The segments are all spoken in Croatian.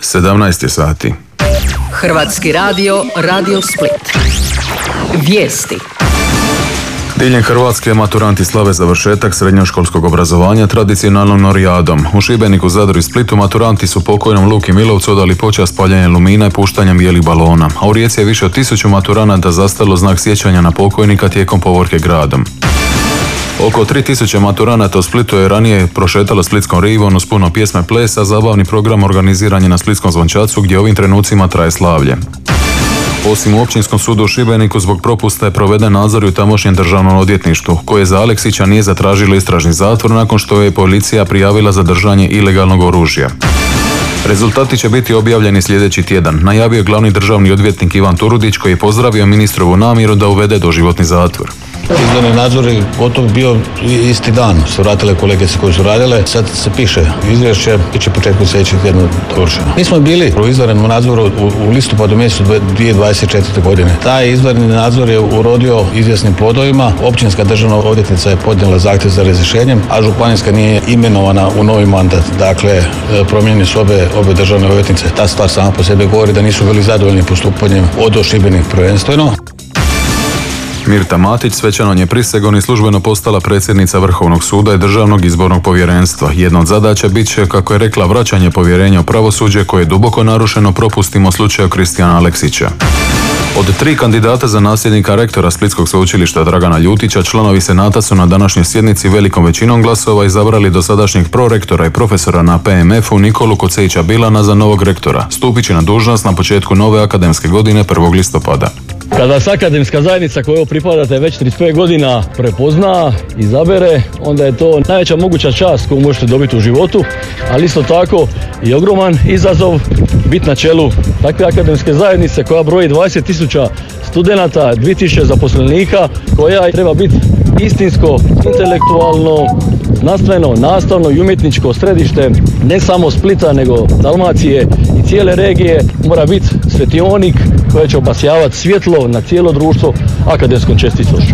17 je sati. Hrvatski radio, Radio Split. Vijesti. Diljem Hrvatske maturanti slave završetak srednjoškolskog obrazovanja tradicionalnom norijadom. U Šibeniku, Zadru i Splitu maturanti su pokojnom Luki Milovcu odali počast paljenjem lumina i puštanjem bijelih balona, a u Rijeci je više od 1000 maturanata zastalo znak sjećanja na pokojnika tijekom povorke gradom. Oko 3000 maturanata u Splitu je ranije prošetalo Splitskom rivom uz puno pjesme, plesa, zabavni program organiziran je na Splitskom Zvončacu gdje ovim trenucima traje slavlje. Osim u Općinskom sudu u Šibeniku zbog propusta je proveden nadzor i u tamošnjem državnom odvjetništvu, koje za Aleksića nije zatražilo istražni zatvor nakon što je policija prijavila za držanje ilegalnog oružja. Rezultati će biti objavljeni sljedeći tjedan, najavio je glavni državni odvjetnik Ivan Turudić koji je pozdravio ministrovu namjeru da uvede doživotni zatvor. Izdani nadzor je gotovo bio isti dan, su vratile kolege koje su radile, sad se piše izvješće, bit će početkom sljedećeg tjedna dovršeno. Mi smo bili u izvanrednom nadzoru u listopadu mjesecu 2024. godine. Taj izvanredni nadzor je urodio izvjesnim plodovima, općinska državna odvjetnica je podnijela zahtjev za razrješenjem, a županijska nije imenovana u novi mandat. Dakle, promijenjene su obe državne odvjetnice. Ta stvar sama po sebi govori da nisu bili zadovoljni postupanjem od Šibenik prvenstveno. Mirta Matić svečanom je prisegom i službeno postala predsjednica Vrhovnog suda i Državnog izbornog povjerenstva. Jedna od zadaća bit će, kako je rekla, vraćanje povjerenja u pravosuđe koje je duboko narušeno propustima u slučaju Kristijana Aleksića. Od 3 kandidata za nasljednika rektora Splitskog sveučilišta Dragana Ljutića, članovi senata su na današnjoj sjednici velikom većinom glasova izabrali dosadašnjeg prorektora i profesora na PMF-u Nikolu Kocejića Bilana za novog rektora. Stupit će na dužnost na početku nove akademske godine 1. listopada. Kad vas akademska zajednica kojoj pripadate već 35 godina prepozna, izabere, onda je to najveća moguća čast koju možete dobiti u životu, ali isto tako i ogroman izazov biti na čelu takve akademske zajednice koja broji 20.000 studenata, 2.000 zaposlenika, koja treba biti istinsko, intelektualno, znanstveno, nastavno i umjetničko središte ne samo Splita nego Dalmacije i cijele regije. Mora biti svetionik koji će obasjavati svjetlo na cijelo društvo akademskom čestitošću.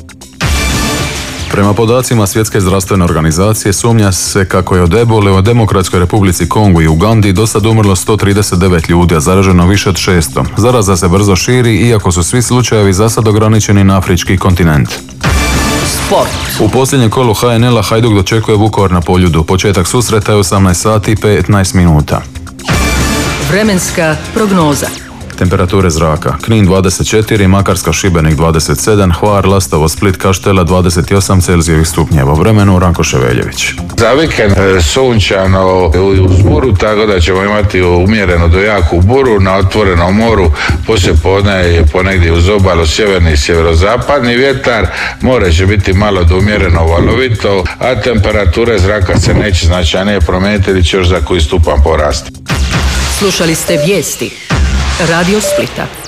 Prema podacima Svjetske zdravstvene organizacije sumnja se kako je od ebole u Demokratskoj Republici Kongu i Ugandi do sad umrlo 139 ljudi, a zaraženo više od 600. Zaraza se brzo širi, iako su svi slučajevi za sad ograničeni na afrički kontinent. Sport. U posljednjem kolu HNL-a Hajduk dočekuje Vukovar na Poljudu. Početak susreta je 18 sati i 15 minuta. Vremenska prognoza. Temperature zraka: Knin 24, Makarska, Šibenik 27, Hvar, Lastovo, Split, Kaštela 28 Celzijevih stupnjeva. Vremenu Ranko Ševeljević. Za vikend sunčano uz buru, tako da ćemo imati umjereno do jaku buru na otvorenom moru. Poslije podne je ponegdje uz obalu sjeverni i sjeverozapadni vjetar. More će biti malo do umjereno valovito, a temperature zraka se neće značajnije promijeniti ili će još za koji stupanj porasti. Slušali ste vijesti Radio Splita.